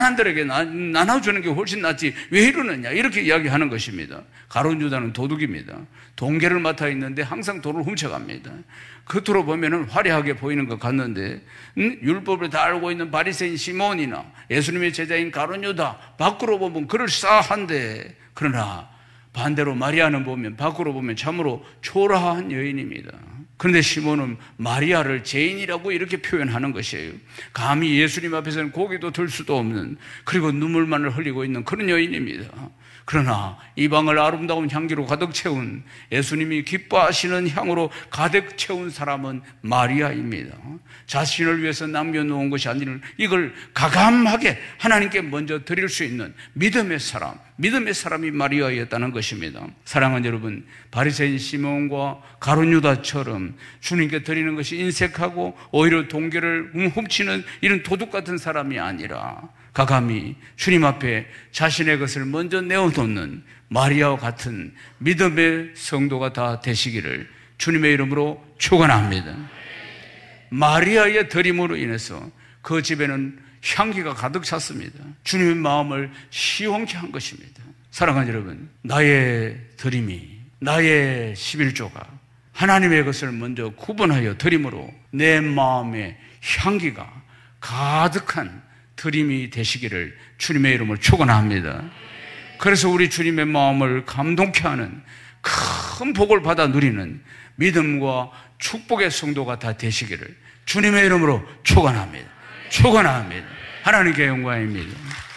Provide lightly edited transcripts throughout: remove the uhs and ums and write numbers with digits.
가난한들에게 나눠주는 게 훨씬 낫지 왜 이러느냐 이렇게 이야기하는 것입니다. 가룟 유다는 도둑입니다. 동계를 맡아 있는데 항상 돈을 훔쳐갑니다. 겉으로 보면은 화려하게 보이는 것 같는데 율법을 다 알고 있는 바리새인 시몬이나 예수님의 제자인 가룟 유다 밖으로 보면 그럴싸한데, 그러나 반대로 마리아는 보면 밖으로 보면 참으로 초라한 여인입니다. 그런데 시몬은 마리아를 죄인이라고 이렇게 표현하는 것이에요. 감히 예수님 앞에서는 고개도 들 수도 없는, 그리고 눈물만을 흘리고 있는 그런 여인입니다. 그러나 이 방을 아름다운 향기로 가득 채운, 예수님이 기뻐하시는 향으로 가득 채운 사람은 마리아입니다. 자신을 위해서 남겨놓은 것이 아니라 이걸 가감하게 하나님께 먼저 드릴 수 있는 믿음의 사람이 마리아였다는 것입니다. 사랑하는 여러분, 바리새인 시몬과 가룟 유다처럼 주님께 드리는 것이 인색하고 오히려 동계를 훔치는 이런 도둑 같은 사람이 아니라 가감히 주님 앞에 자신의 것을 먼저 내어놓는 마리아와 같은 믿음의 성도가 다 되시기를 주님의 이름으로 축원합니다. 마리아의 드림으로 인해서 그 집에는 향기가 가득 찼습니다. 주님의 마음을 시원케 한 것입니다. 사랑하는 여러분, 나의 드림이, 나의 11조가 하나님의 것을 먼저 구분하여 드림으로 내 마음의 향기가 가득한 드림이 되시기를 주님의 이름으로 축원합니다. 그래서 우리 주님의 마음을 감동케 하는 큰 복을 받아 누리는 믿음과 축복의 성도가 다 되시기를 주님의 이름으로 축원합니다. 축원합니다. 하나님께 영광입니다.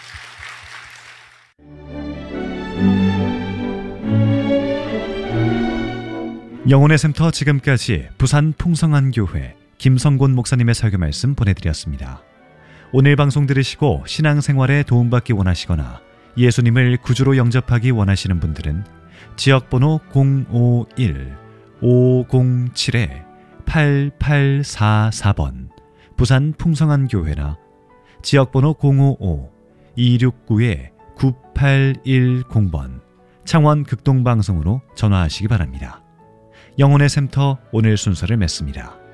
영혼의 샘터, 지금까지 부산 풍성한교회 김성곤 목사님의 설교 말씀 보내드렸습니다. 오늘 방송 들으시고 신앙생활에 도움받기 원하시거나 예수님을 구주로 영접하기 원하시는 분들은 지역번호 051-507-8844번 부산 풍성한교회나 지역번호 055-269-9810번 창원 극동방송으로 전화하시기 바랍니다. 영혼의 샘터 오늘 순서를 맺습니다.